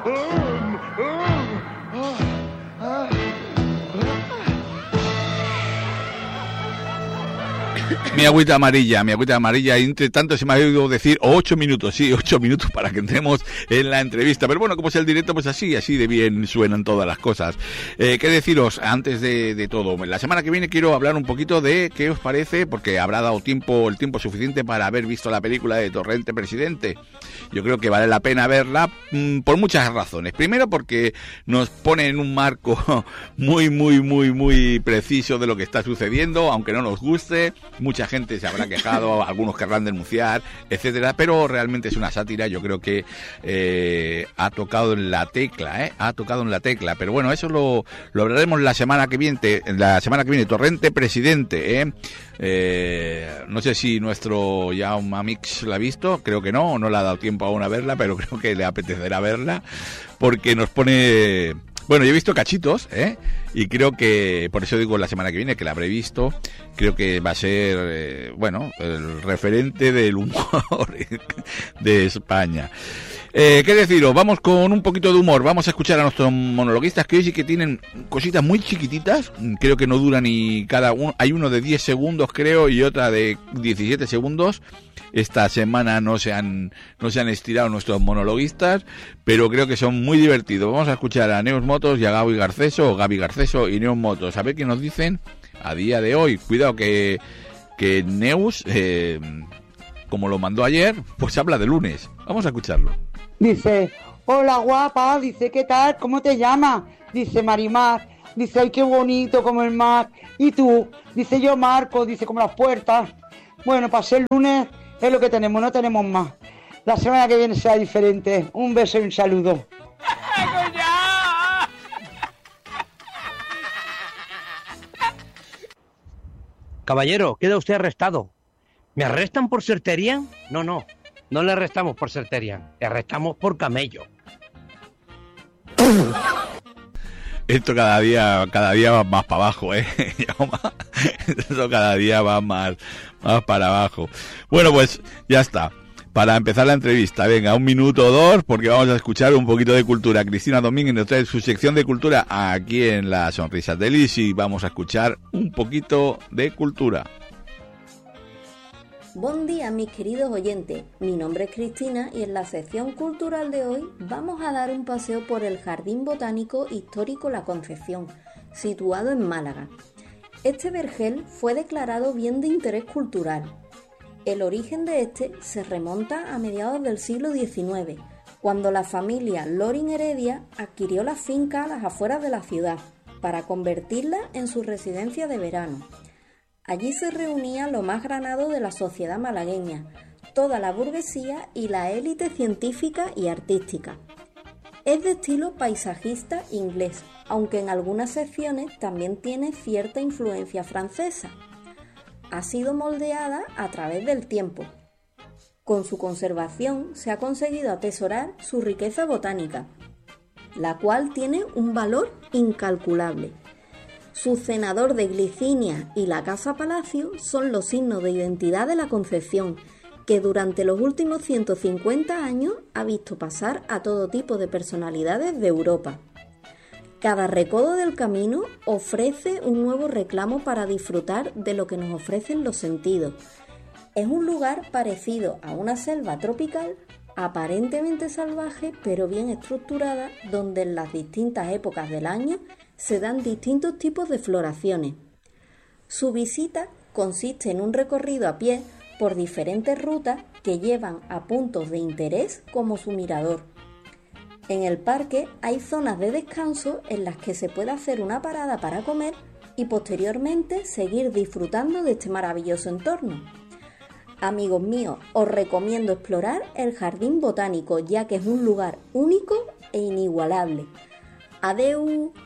Mi agüita amarilla, entre tanto se me ha oído decir 8 minutos, sí, 8 minutos para que entremos en la entrevista, pero bueno, como es el directo, pues así de bien suenan todas las cosas. ¿Qué deciros antes de todo? La semana que viene quiero hablar un poquito de qué os parece, porque habrá dado el tiempo suficiente para haber visto la película de Torrente Presidente. Yo creo que vale la pena verla por muchas razones. Primero porque nos pone en un marco muy preciso de lo que está sucediendo, aunque no nos guste. Mucha gente se habrá quejado, algunos querrán denunciar, etcétera, pero realmente es una sátira. Yo creo que ha tocado en la tecla, pero bueno, eso lo hablaremos la semana que viene. Torrente Presidente, no sé si nuestro Jaume Mix la ha visto, creo que no le ha dado tiempo aún a verla, pero creo que le apetecerá verla, porque nos pone... Bueno, yo he visto cachitos, y creo que, por eso digo la semana que viene, que la habré visto, creo que va a ser, el referente del humor de España. ¿Qué deciros? Vamos con un poquito de humor, vamos a escuchar a nuestros monologuistas, que hoy sí que tienen cositas muy chiquititas, creo que no duran ni cada uno, hay uno de 10 segundos creo, y otra de 17 segundos. Esta semana no se han estirado nuestros monologuistas, pero creo que son muy divertidos. Vamos a escuchar a Neus Motos y a Gaby Garceso y Neus Motos, a ver qué nos dicen a día de hoy. Cuidado que Neus, como lo mandó ayer, pues habla de lunes. Vamos a escucharlo. Dice, hola guapa, dice, ¿qué tal? ¿Cómo te llamas? Dice Marimar, dice, ay, qué bonito como el mar. ¿Y tú? Dice, yo Marco, dice, como las puertas. Bueno, para ser lunes es lo que tenemos, no tenemos más. La semana que viene será diferente. Un beso y un saludo. Caballero, queda usted arrestado. ¿Me arrestan por certería? No le arrestamos por certería, le arrestamos por camello. Esto cada día va más para abajo, Esto cada día va más para abajo. Bueno, pues ya está. Para empezar la entrevista, venga, 1 minuto o 2, porque vamos a escuchar un poquito de cultura. Cristina Domínguez nos trae su sección de cultura aquí en Las Sonrisas de Lis, y vamos a escuchar un poquito de cultura. Buen día, mis queridos oyentes. Mi nombre es Cristina y en la sección cultural de hoy vamos a dar un paseo por el Jardín Botánico Histórico La Concepción, situado en Málaga. Este vergel fue declarado bien de interés cultural. El origen de este se remonta a mediados del siglo XIX, cuando la familia Lorin Heredia adquirió la finca a las afueras de la ciudad para convertirla en su residencia de verano. Allí se reunía lo más granado de la sociedad malagueña, toda la burguesía y la élite científica y artística. Es de estilo paisajista inglés, aunque en algunas secciones también tiene cierta influencia francesa. Ha sido moldeada a través del tiempo. Con su conservación se ha conseguido atesorar su riqueza botánica, la cual tiene un valor incalculable. Su cenador de glicinia y la casa palacio son los signos de identidad de la Concepción, que durante los últimos 150 años ha visto pasar a todo tipo de personalidades de Europa. Cada recodo del camino ofrece un nuevo reclamo para disfrutar de lo que nos ofrecen los sentidos. Es un lugar parecido a una selva tropical, aparentemente salvaje pero bien estructurada, donde en las distintas épocas del año se dan distintos tipos de floraciones. Su visita consiste en un recorrido a pie por diferentes rutas que llevan a puntos de interés como su mirador. En el parque hay zonas de descanso en las que se puede hacer una parada para comer y posteriormente seguir disfrutando de este maravilloso entorno. Amigos míos, os recomiendo explorar el Jardín Botánico, ya que es un lugar único e inigualable. ¡Adeu!